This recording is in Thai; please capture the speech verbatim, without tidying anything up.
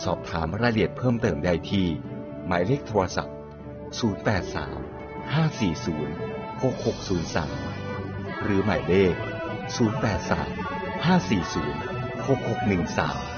สอบถามรายละเอียดเพิ่มเติมได้ที่หมายเลขโทรศัพท์ศูนย์ แปด สาม ห้า สี่ ศูนย์ หก หก ศูนย์ สามหรือหมายเลขศูนย์ แปด สาม ห้า สี่ ศูนย์ หก หก หนึ่ง สาม